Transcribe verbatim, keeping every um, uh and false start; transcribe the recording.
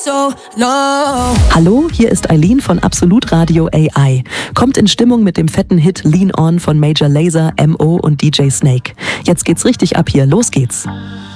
So, no. Hallo, hier ist Eileen von Absolut Radio A I. Kommt in Stimmung mit dem fetten Hit Lean On von Major Lazer, M O und D J Snake. Jetzt geht's richtig ab hier, los geht's.